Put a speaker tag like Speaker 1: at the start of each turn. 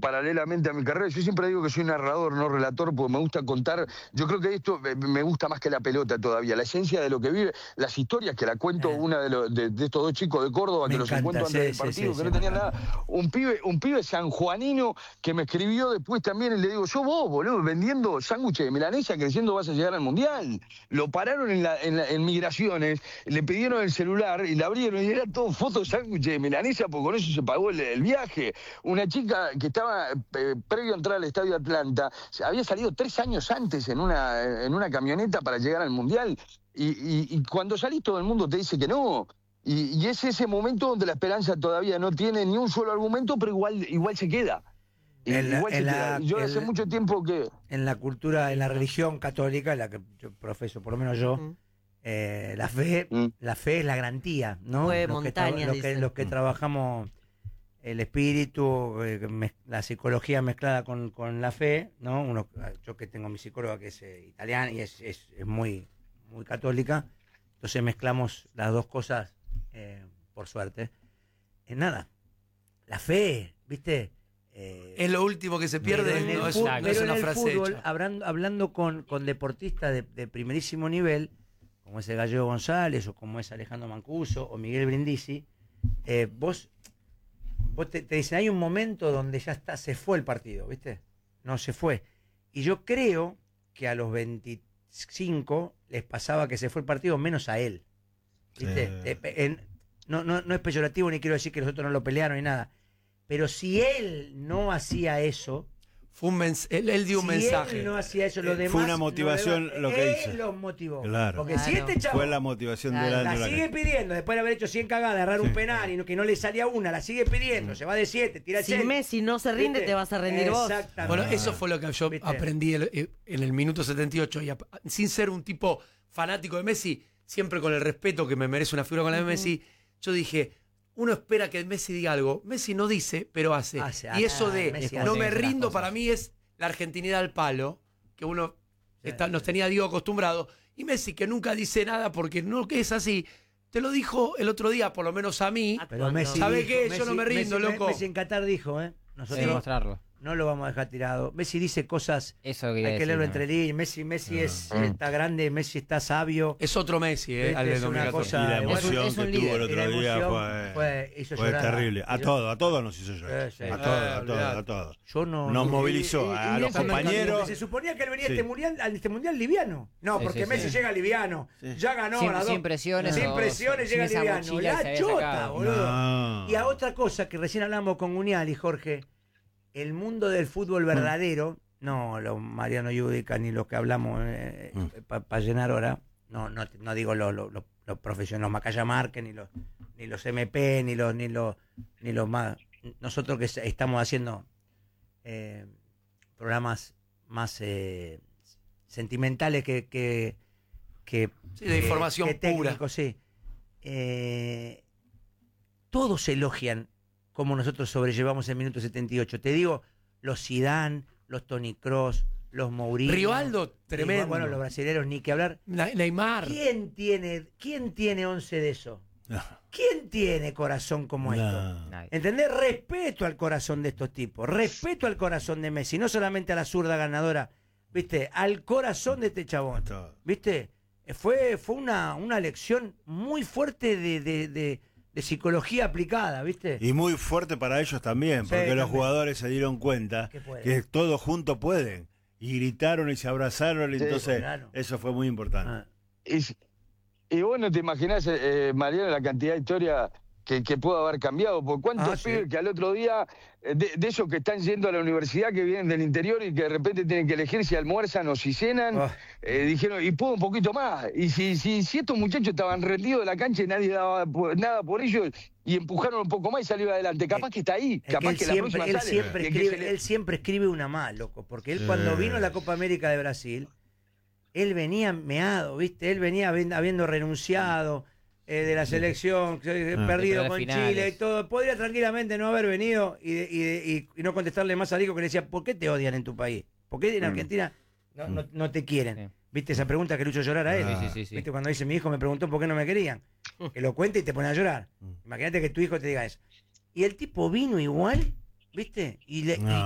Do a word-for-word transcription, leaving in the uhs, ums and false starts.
Speaker 1: paralelamente a mi carrera. Yo siempre digo que soy narrador, no relator, porque me gusta contar. Yo creo que esto me gusta más que la pelota todavía, la esencia de lo que vive, las historias que la cuento eh. una de, los, de, de estos dos chicos de Córdoba,
Speaker 2: me
Speaker 1: que los
Speaker 2: encanta,
Speaker 1: encuentro
Speaker 2: sí,
Speaker 1: antes del
Speaker 2: sí,
Speaker 1: partido,
Speaker 2: sí,
Speaker 1: que
Speaker 2: sí,
Speaker 1: no tenían nada. Un pibe, un pibe sanjuanino que me escribió después también y le digo, yo vos, boludo, vendiendo sándwiches de milanesa, creciendo vas a llegar al Mundial. Lo pararon en, la, en, la, en migraciones, le pidieron el celular y la abrieron y era todo fotos de sándwiches de milanesa, porque con eso se pagó el, el viaje. Una chica que estaba eh, previo a entrar al Estadio Atlanta, había salido tres años antes en una, en una camioneta para llegar al Mundial. Y, y, y cuando salís todo el mundo te dice que no. Y, y es ese momento donde la esperanza todavía no tiene ni un solo argumento, pero igual, igual se queda.
Speaker 2: En la,
Speaker 1: igual se
Speaker 2: en
Speaker 1: queda.
Speaker 2: la,
Speaker 1: Yo
Speaker 2: en,
Speaker 1: hace mucho tiempo que...
Speaker 2: En la cultura, en la religión católica, en la que yo profeso, por lo menos yo, uh-huh. eh, la fe uh-huh. la fe es la garantía, ¿no?
Speaker 3: Fue
Speaker 2: los,
Speaker 3: montaña,
Speaker 2: que los, que, los que uh-huh. trabajamos el espíritu, eh, me, la psicología mezclada con, con la fe, ¿no? Uno, yo que tengo mi psicóloga que es eh, italiana y es, es, es muy, muy católica, entonces mezclamos las dos cosas, eh, por suerte. En nada, la fe, ¿viste?
Speaker 4: Eh, es lo último que se pierde,
Speaker 2: pero en el
Speaker 4: no,
Speaker 2: fútbol,
Speaker 4: es, no es una
Speaker 2: en el
Speaker 4: frase
Speaker 2: fútbol,
Speaker 4: hecha.
Speaker 2: Hablando, hablando con, con deportistas de, de primerísimo nivel, como es el Gallego González, o como es Alejandro Mancuso, o Miguel Brindisi, eh, vos, vos te, te dicen, hay un momento donde ya está, se fue el partido, ¿viste? No se fue. Y yo creo que a los veinticinco les pasaba que se fue el partido, menos a él. ¿Viste? Sí. Eh, en, no, no, no es peyorativo, ni quiero decir que los otros no lo pelearon ni nada. Pero si él no hacía eso,
Speaker 4: fue un mens él, él dio un
Speaker 2: si
Speaker 4: mensaje.
Speaker 2: Él no hacía eso, lo demás.
Speaker 5: Fue una motivación
Speaker 2: no
Speaker 5: lo que
Speaker 2: él
Speaker 5: hizo.
Speaker 2: Él los motivó.
Speaker 5: Claro.
Speaker 2: Porque
Speaker 3: claro.
Speaker 2: si este chavo
Speaker 5: fue la motivación
Speaker 2: la,
Speaker 5: de la,
Speaker 2: la
Speaker 5: de la
Speaker 2: sigue
Speaker 5: que...
Speaker 2: pidiendo, después de haber hecho cien cagadas, agarrar sí. un penal y no, que no le salía una, la sigue pidiendo, mm. se va de siete, tira el
Speaker 3: Si Messi no se rinde, ¿viste? Te vas a rendir vos.
Speaker 4: Bueno, eso fue lo que yo ¿viste? aprendí el, en el minuto setenta y ocho. Y a, sin ser un tipo fanático de Messi, siempre con el respeto que me merece una figura con la de uh-huh. Messi, yo dije... Uno espera que Messi diga algo. Messi no dice, pero hace. hace y eso de Messi no me rindo para mí es la argentinidad al palo, que uno sí, está, nos tenía, digo, acostumbrado. Y Messi, que nunca dice nada porque no que es así. Te lo dijo el otro día, por lo menos a mí.
Speaker 2: Pero Messi
Speaker 4: ¿Sabe
Speaker 2: dijo,
Speaker 4: qué?
Speaker 2: Messi,
Speaker 4: Yo no me rindo,
Speaker 2: Messi,
Speaker 4: loco.
Speaker 2: Messi en Qatar dijo, ¿eh? Nosotros
Speaker 6: sí, mostrarlo.
Speaker 2: No lo vamos a dejar tirado. Messi dice cosas.
Speaker 6: Eso
Speaker 2: hay que
Speaker 6: decir,
Speaker 2: leerlo
Speaker 6: ¿no?
Speaker 2: entre líneas. Messi, Messi
Speaker 5: no.
Speaker 2: es, está grande, Messi está sabio.
Speaker 4: Es otro Messi, ¿eh? Al
Speaker 2: es una cosa,
Speaker 5: y la emoción
Speaker 2: es un, es un
Speaker 5: que tuvo el
Speaker 2: líder,
Speaker 5: otro día fue,
Speaker 2: fue, hizo
Speaker 5: fue terrible. A
Speaker 2: hizo,
Speaker 5: todos, a todos nos hizo llorar.
Speaker 2: Sí, sí.
Speaker 5: A todos, a todos, a todos.
Speaker 2: Yo no,
Speaker 5: nos
Speaker 2: no,
Speaker 5: movilizó
Speaker 2: y, y,
Speaker 5: a
Speaker 2: y
Speaker 5: los compañeros.
Speaker 2: Se suponía que él venía sí. a este mundial, a este mundial liviano. No,
Speaker 6: sí,
Speaker 2: porque
Speaker 6: sí,
Speaker 2: Messi
Speaker 6: sí.
Speaker 2: llega liviano. Sí. Ya ganó.
Speaker 6: Sin,
Speaker 2: ganó
Speaker 6: sin presiones.
Speaker 2: Sin presiones llega liviano. La chota, boludo.
Speaker 5: No.
Speaker 2: Y a otra cosa que recién hablamos con Unial y Jorge. El mundo del fútbol verdadero, mm. no los Mariano Yudica ni los que hablamos eh, mm. para pa llenar ahora, no, no, no digo los, los, los, los profesionales, los Macaya Márquez, ni los, ni los M P, ni los, ni los, ni los más. Nosotros que estamos haciendo eh, programas más eh, sentimentales que, que, que
Speaker 4: sí, de información
Speaker 2: que técnico,
Speaker 4: pura.
Speaker 2: Sí. Eh, todos elogian como nosotros sobrellevamos el minuto setenta y ocho. Te digo, los Zidane, los Toni Kroos, los Mourinho.
Speaker 4: Rivaldo, tremendo.
Speaker 2: Bueno, los brasileños, ni que hablar.
Speaker 4: Neymar.
Speaker 2: ¿Quién tiene, quién tiene once de eso? No. ¿Quién tiene corazón como no. esto? ¿Entendés? Respeto al corazón de estos tipos. Respeto al corazón de Messi. No solamente a la zurda ganadora, ¿viste? Al corazón de este chabón. ¿Viste? Fue, fue una, una lección muy fuerte de... de, de de psicología aplicada, ¿viste?
Speaker 5: Y muy fuerte para ellos también,
Speaker 2: sí,
Speaker 5: porque
Speaker 2: también.
Speaker 5: Los jugadores se dieron cuenta que todos juntos pueden. Y gritaron y se abrazaron, y sí, entonces claro. eso fue muy importante.
Speaker 1: Ah. Y, y bueno, te imaginás, eh, Mariano, la cantidad de historia que, que pudo haber cambiado. Por cuántos ah, pibes sí. que al otro día, de, de esos que están yendo a la universidad, que vienen del interior y que de repente tienen que elegir si almuerzan o si cenan, oh. eh, dijeron, y puedo un poquito más. Y si, si, si estos muchachos estaban rendidos de la cancha y nadie daba nada por ellos, y empujaron un poco más y salió adelante. Capaz que está ahí,
Speaker 2: es
Speaker 1: capaz
Speaker 2: que,
Speaker 1: que
Speaker 2: siempre,
Speaker 1: la próxima
Speaker 2: él
Speaker 1: sale.
Speaker 2: Siempre escribe, le... Él siempre escribe una más, loco, porque él sí. cuando vino a la Copa América de Brasil, él venía meado, ¿viste? Él venía habiendo renunciado eh, de la selección, eh, ah, perdido con finales. Chile y todo. Podría tranquilamente no haber venido y, y, y, y no contestarle más a Rico, que le decía, ¿por qué te odian en tu país? ¿Por qué en Argentina no, no, no te quieren? Sí. ¿Viste esa pregunta que lo hizo llorar a él?
Speaker 6: Ah. Sí, sí, sí.
Speaker 2: ¿Viste? Cuando dice, mi hijo me preguntó por qué no me querían. Que lo cuente y te pone a llorar. Imagínate que tu hijo te diga eso. Y el tipo vino igual, ¿viste? Y, le, no.